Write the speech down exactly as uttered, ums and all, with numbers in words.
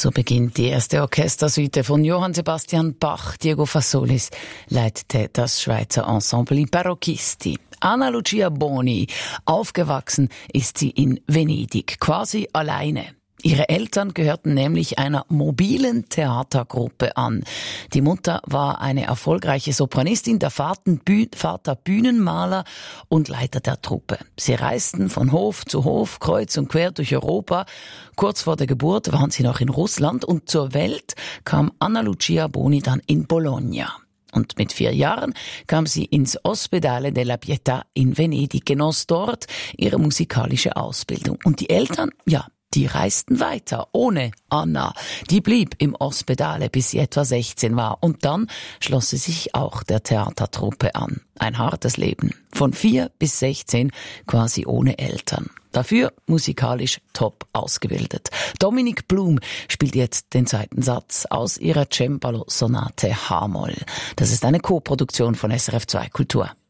So beginnt die erste Orchestersuite von Johann Sebastian Bach. Diego Fassolis leitete das Schweizer Ensemble I Barocchisti. Anna Lucia Boni, aufgewachsen ist sie in Venedig, quasi alleine. Ihre Eltern gehörten nämlich einer mobilen Theatergruppe an. Die Mutter war eine erfolgreiche Sopranistin, der Vater Bühnenmaler und Leiter der Truppe. Sie reisten von Hof zu Hof, kreuz und quer durch Europa. Kurz vor der Geburt waren sie noch in Russland und zur Welt kam Anna Lucia Boni dann in Bologna. Und mit vier Jahren kam sie ins Ospedale della Pietà in Venedig, genoss dort ihre musikalische Ausbildung. Und die Eltern, ja, die reisten weiter, ohne Anna. Die blieb im Ospedale, bis sie etwa sechzehn war. Und dann schloss sie sich auch der Theatertruppe an. Ein hartes Leben. Von vier bis sechzehn quasi ohne Eltern. Dafür musikalisch top ausgebildet. Dominic Blum spielt jetzt den zweiten Satz aus ihrer Cembalo-Sonate H-Moll. Das ist eine Co-Produktion von S R F zwei Kultur.